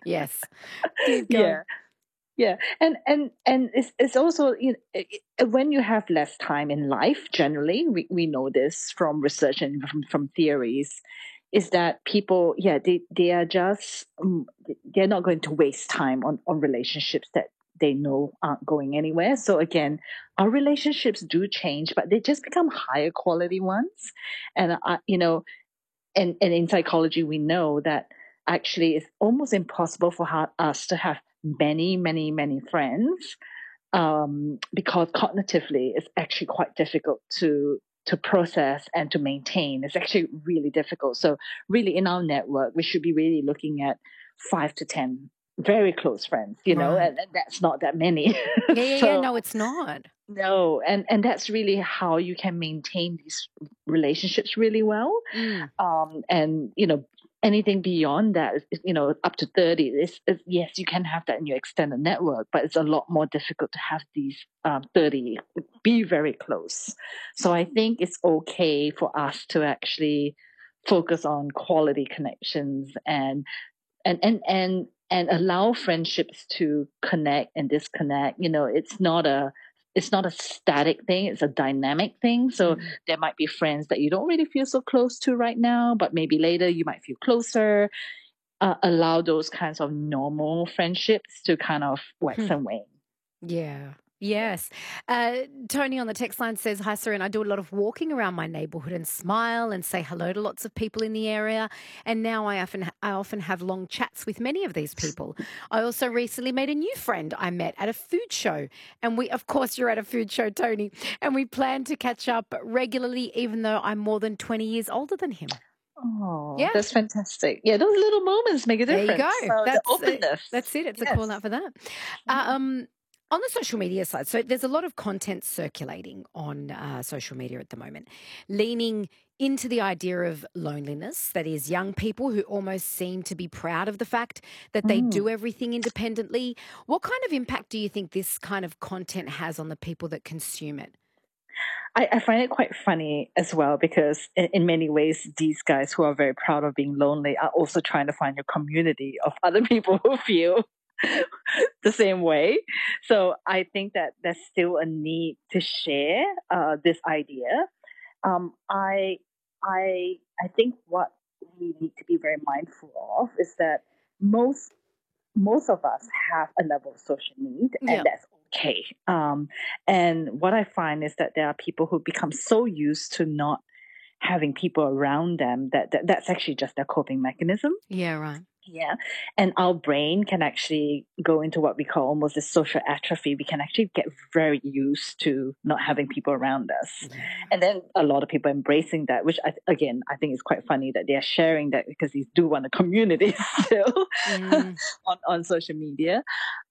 Yes. Keep going. Yeah. Yeah, and it's also, when you have less time in life, generally, we know this from research and from theories, is that people, yeah, they are just they're not going to waste time on relationships that they know aren't going anywhere. So again, our relationships do change, but they just become higher quality ones, and and in psychology, we know that actually it's almost impossible for us to have many, many, many friends, because cognitively it's actually quite difficult to process and to maintain. It's actually really difficult. So really, in our network, we should be really looking at 5 to 10 very close friends, Right. and that's not that many. Yeah, yeah, yeah. So No, it's not. no, and that's really how you can maintain these relationships really well. Mm. And anything beyond that, up to 30, yes, you can have that in your extended network, but it's a lot more difficult to have these 30 be very close. So I think it's okay for us to actually focus on quality connections, and allow friendships to connect and disconnect. It's not a static thing, it's a dynamic thing. So Mm. there might be friends that you don't really feel so close to right now, but maybe later you might feel closer. Allow those kinds of normal friendships to kind of wax Hmm. and wane. Yeah. Yeah. Yes. Tony on the text line says, "Hi, Sir, and I do a lot of walking around my neighbourhood and smile and say hello to lots of people in the area. And now I often have long chats with many of these people. I also recently made a new friend I met at a food show. And of course, you're at a food show, Tony, and we plan to catch up regularly, even though I'm more than 20 years older than him." Oh, Yeah. that's fantastic. Yeah, those little moments make a There you go. difference. So the That's it. openness. That's it. It's a call Yes. out for that. Yeah. On the social media side, so there's a lot of content circulating on social media at the moment, leaning into the idea of loneliness. That is, young people who almost seem to be proud of the fact that they Mm. do everything independently. What kind of impact do you think this kind of content has on the people that consume it? I find it quite funny as well, because in many ways, these guys who are very proud of being lonely are also trying to find a community of other people who feel the same way. So I think that there's still a need to share this idea. I I think what we need to be very mindful of is that most most of us have a level of social need, and Yeah. that's okay. And what I find is that there are people who become so used to not having people around them that's actually just their coping mechanism. Yeah, right. Yeah. And our brain can actually go into what we call almost a social atrophy. We can actually get very used to not having people around us. Yeah. And then a lot of people embracing that, which again, I think is quite funny that they are sharing that, because they do want a community still Mm, on social media.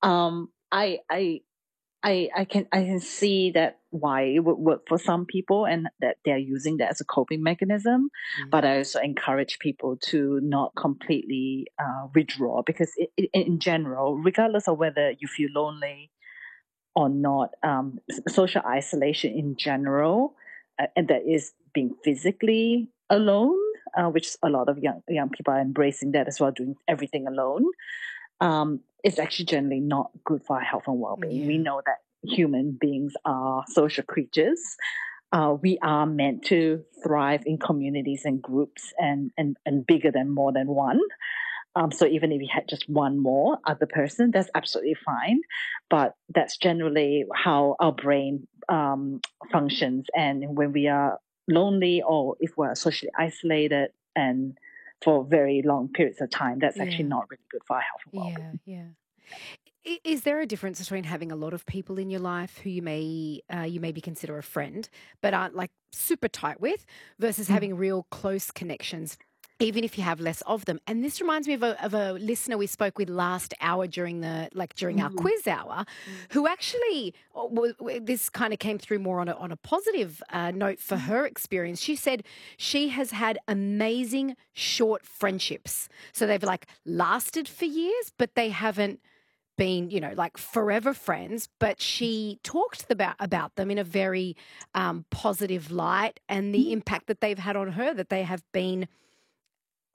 I can see that why it would work for some people, and that they're using that as a coping mechanism. mm. But I also encourage people to not completely withdraw, because in general, regardless of whether you feel lonely or not, social isolation in general, and that is being physically alone, which a lot of young people are embracing that as well, doing everything alone. It's actually generally not good for our health and well-being. We Yeah. know that human beings are social creatures. We are meant to thrive in communities and groups, and bigger than more than one. So even if we had just one more other person, that's absolutely fine. But that's generally how our brain functions. And when we are lonely, or if we're socially isolated and for very long periods of time, that's actually Yeah. not really good for our health and Yeah. well-being. Yeah. Is there a difference between having a lot of people in your life who you maybe consider a friend but aren't like super tight with, versus Mm. having real close connections, even if you have less of them? And this reminds me of a listener we spoke with last hour during our Mm. quiz hour, who actually this kind of came through more on a positive note for her experience. She said she has had amazing short friendships, so they've like lasted for years, but they haven't been, like forever friends, but she talked about them in a very positive light, and the impact that they've had on her, that they have been,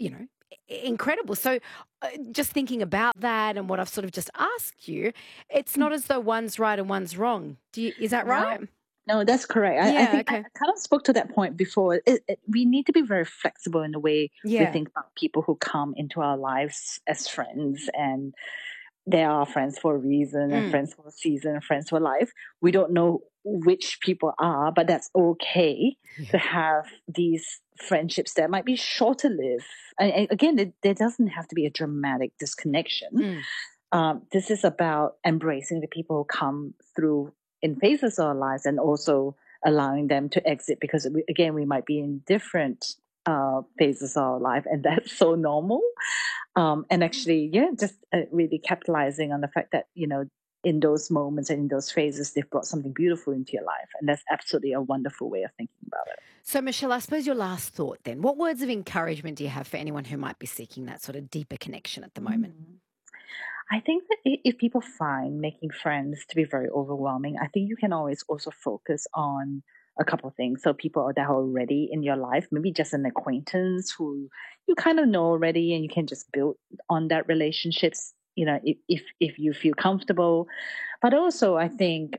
incredible. So just thinking about that and what I've sort of just asked you, it's not as though one's right and one's wrong. Is that right? No, that's correct. I Yeah, think I okay. kind of spoke to that point before. We need to be very flexible in the way we Yeah. think about people who come into our lives as friends, and they are friends for a reason, and friends for a season, and friends for life. We don't know which people are, but that's okay to have these friendships that might be shorter lived. And again, there doesn't have to be a dramatic disconnection. This is about embracing the people who come through in phases of our lives, and also allowing them to exit, because we might be in different phases of our life, and that's so normal. And actually, just really capitalizing on the fact that, in those moments and in those phases, they've brought something beautiful into your life. And that's absolutely a wonderful way of thinking about it. So, Michelle, I suppose your last thought then. What words of encouragement do you have for anyone who might be seeking that sort of deeper connection at the moment? I think that if people find making friends to be very overwhelming, I think you can always also focus on a couple of things. So people that are already in your life, maybe just an acquaintance who you kind of know already, and you can just build on that relationships, if you feel comfortable. But also, I think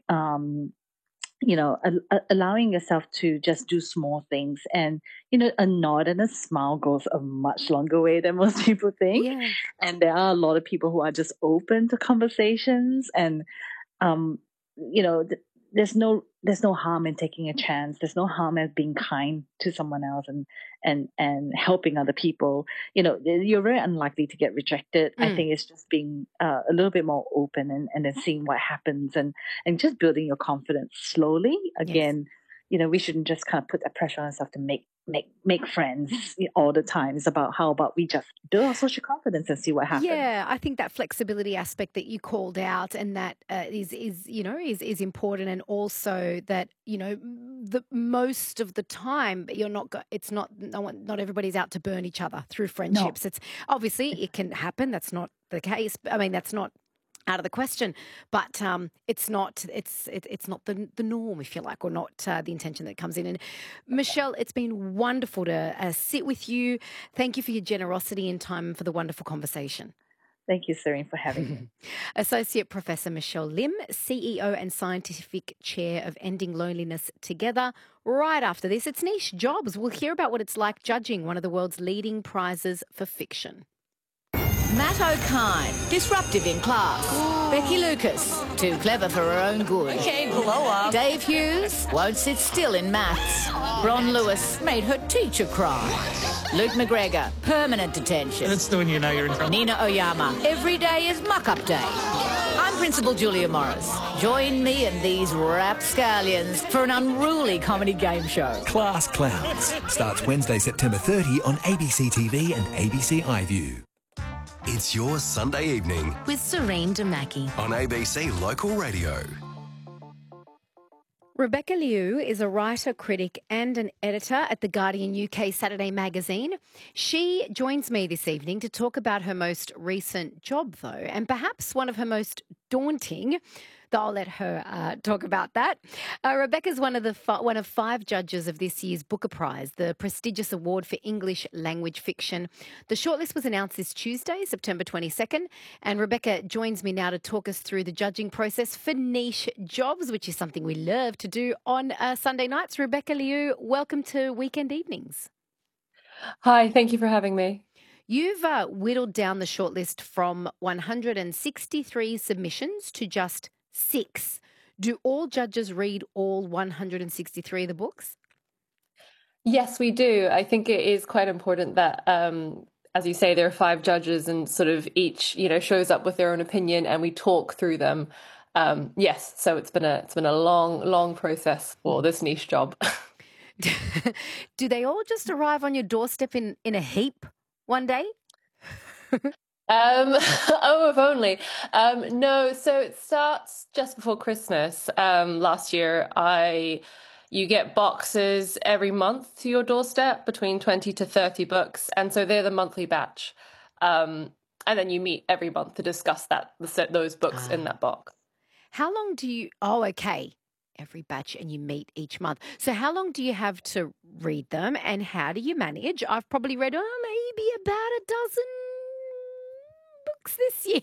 allowing yourself to just do small things, and a nod and a smile goes a much longer way than most people think. Yeah. And there are a lot of people who are just open to conversations, and um there's no harm in taking a chance. There's no harm in being kind to someone else, and helping other people. You're very unlikely to get rejected. I think it's just being a little bit more open, and then seeing what happens, and just building your confidence slowly. Again, we shouldn't just kind of put that pressure on ourselves to make friends all the time. It's about how about we just build our social confidence and see what happens. Yeah, I think that flexibility aspect that you called out, and that is important, and also that the most of the time you're not. It's not not everybody's out to burn each other through friendships. It's obviously it can happen. That's not the case. I mean, that's not out of the question, but it's not the norm, if you like, or not the intention that comes in. And Michelle, it's been wonderful to sit with you. Thank you for your generosity and time, and for the wonderful conversation. Thank you, Serene, for having me. Associate Professor Michelle Lim, CEO and Scientific Chair of Ending Loneliness Together. Right after this, it's Niche Jobs. We'll hear about what it's like judging one of the world's leading prizes for fiction. Matt O'Kine, disruptive in class. Becky Lucas, too clever for her own good. Okay, blow up. Dave Hughes won't sit still in maths. Ron Lewis made her teacher cry. Luke McGregor, permanent detention. That's when you know you're in trouble. Nina Oyama, every day is muck-up day. I'm Principal Julia Morris. Join me and these rapscallions for an unruly comedy game show. Class Clowns starts Wednesday, September 30 on ABC TV and ABC iView. It's your Sunday evening with Serene Damaki on ABC Local Radio. Rebecca Liu is a writer, critic and an editor at The Guardian UK Saturday magazine. She joins me this evening to talk about her most recent job, though, and perhaps one of her most daunting. Though I'll let her talk about that. Rebecca's one of 5 judges of this year's Booker Prize, the prestigious award for English language fiction. The shortlist was announced this Tuesday, September 22nd, and Rebecca joins me now to talk us through the judging process for Niche Jobs, which is something we love to do on Sunday nights. Rebecca Liu, welcome to Weekend Evenings. Hi, thank you for having me. You've whittled down the shortlist from 163 submissions to just 6. Do all judges read all 163 of the books? Yes, we do. I think it is quite important that, as you say, there are 5 judges, and sort of each, shows up with their own opinion, and we talk through them. Yes, so it's been a long process for this niche job. Do they all just arrive on your doorstep in a heap one day? Oh, if only. No, so it starts just before Christmas. Last year, you get boxes every month to your doorstep, between 20 to 30 books. And so they're the monthly batch. And then you meet every month to discuss those books in that box. How long do you... Oh, okay. Every batch, and you meet each month. So how long do you have to read them, and how do you manage? I've probably read maybe about a dozen books this year.